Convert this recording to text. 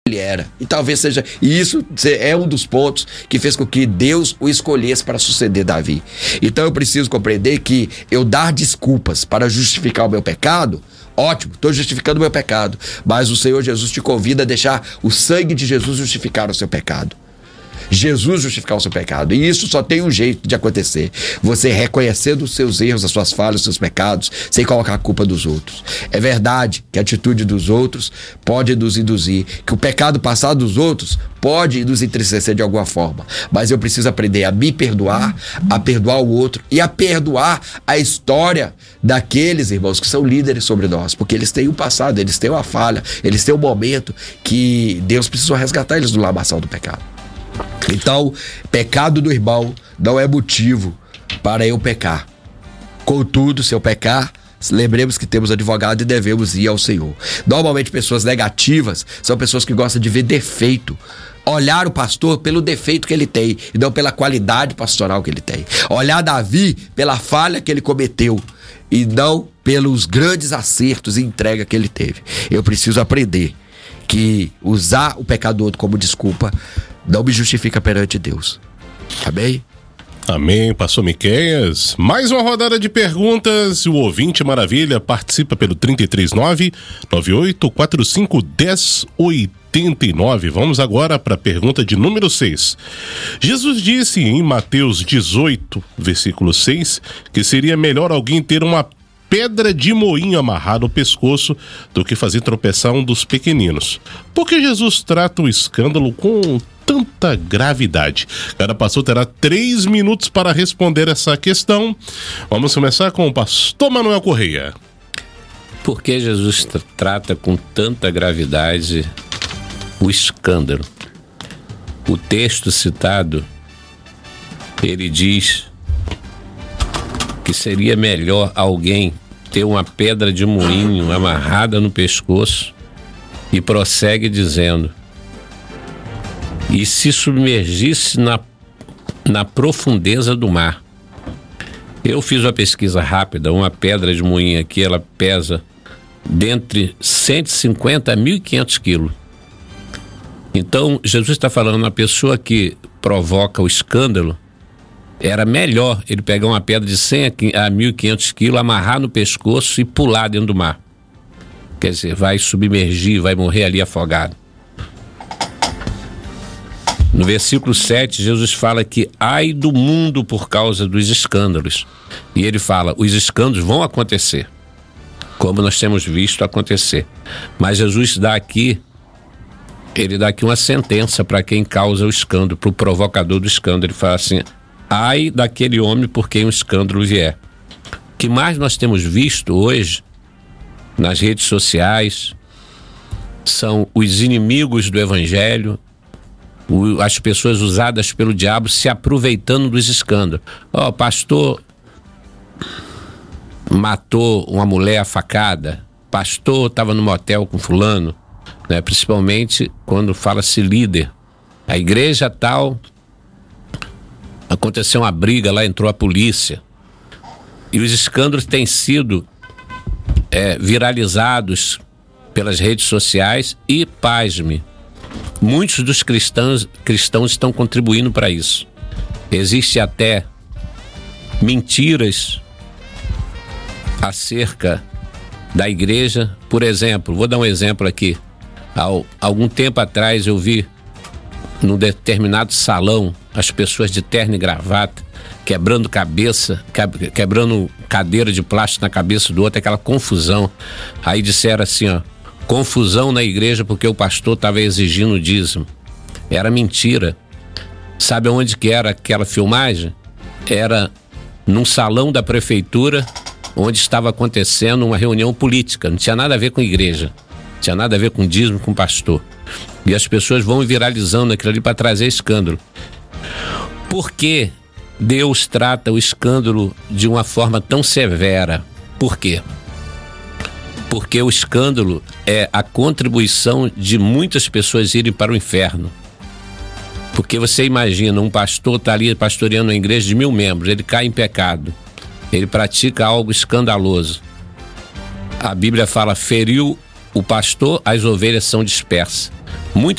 ele era. E talvez seja... E isso é um dos pontos que fez com que Deus o escolhesse para suceder Davi. Então eu preciso compreender que eu dar desculpas para justificar o meu pecado... Ótimo, estou justificando o meu pecado. Mas o Senhor Jesus te convida a deixar o sangue de Jesus justificar o seu pecado. Jesus justificar o seu pecado. E isso só tem um jeito de acontecer: você reconhecendo os seus erros, as suas falhas, os seus pecados, sem colocar a culpa dos outros. É verdade que a atitude dos outros pode nos induzir, que o pecado passado dos outros pode nos entristecer de alguma forma, mas eu preciso aprender a me perdoar, a perdoar o outro e a perdoar a história daqueles irmãos que são líderes sobre nós, porque eles têm um passado, eles têm uma falha, eles têm um momento que Deus precisou resgatar eles do lamaçal do pecado. Então, pecado do irmão não é motivo para eu pecar. Contudo, se eu pecar, lembremos que temos advogado e devemos ir ao Senhor. Normalmente, pessoas negativas são pessoas que gostam de ver defeito. Olhar o pastor pelo defeito que ele tem e não pela qualidade pastoral que ele tem. Olhar Davi pela falha que ele cometeu e não pelos grandes acertos e entrega que ele teve. Eu preciso aprender que usar o pecado do outro como desculpa não me justifica perante Deus. Amém? Amém, pastor Miqueias. Mais uma rodada de perguntas. O ouvinte maravilha participa pelo 339-9845-1089. Vamos agora para a pergunta de número 6. Jesus disse em Mateus 18, versículo 6, que seria melhor alguém ter uma pedra de moinho amarrada ao pescoço do que fazer tropeçar um dos pequeninos. Por que Jesus trata o escândalo com tanta gravidade? Cada pastor terá 3 minutos para responder essa questão. Vamos começar com o pastor Manuel Correia. Por que Jesus trata com tanta gravidade o escândalo? O texto citado, ele diz que seria melhor alguém ter uma pedra de moinho amarrada no pescoço, e prossegue dizendo: e se submergisse na profundeza do mar. Eu fiz uma pesquisa rápida. Uma pedra de moinho aqui, ela pesa dentre 150 a 1.500 quilos. Então, Jesus está falando, uma pessoa que provoca o escândalo, era melhor ele pegar uma pedra de 100 a 1.500 quilos, amarrar no pescoço e pular dentro do mar. Quer dizer, vai submergir, vai morrer ali afogado. No versículo 7, Jesus fala que ai do mundo por causa dos escândalos. E ele fala, os escândalos vão acontecer, como nós temos visto acontecer. Mas Jesus ele dá aqui uma sentença para quem causa o escândalo, para o provocador do escândalo. Ele fala assim: ai daquele homem por quem o escândalo vier. O que mais nós temos visto hoje nas redes sociais são os inimigos do evangelho, as pessoas usadas pelo diabo se aproveitando dos escândalos. O pastor matou uma mulher a facada, pastor estava no motel com fulano, né? Principalmente quando fala-se líder. A igreja tal, aconteceu uma briga lá, entrou a polícia. E os escândalos têm sido viralizados pelas redes sociais e, pasme, muitos dos cristãos estão contribuindo para isso. Existe até mentiras acerca da igreja. Por exemplo, vou dar um exemplo aqui. Algum tempo atrás eu vi num determinado salão as pessoas de terno e gravata quebrando cabeça, quebrando cadeira de plástico na cabeça do outro, aquela confusão. Aí disseram assim, confusão na igreja porque o pastor estava exigindo o dízimo. Era mentira. Sabe onde que era aquela filmagem? Era num salão da prefeitura, onde estava acontecendo uma reunião política. Não tinha nada a ver com igreja, não tinha nada a ver com dízimo, com pastor. E as pessoas vão viralizando aquilo ali para trazer escândalo. Por que Deus trata o escândalo de uma forma tão severa? Por quê? Porque o escândalo é a contribuição de muitas pessoas irem para o inferno. Porque você imagina, um pastor está ali pastoreando uma igreja de 1.000 membros, ele cai em pecado, ele pratica algo escandaloso. A Bíblia fala, feriu o pastor, as ovelhas são dispersas.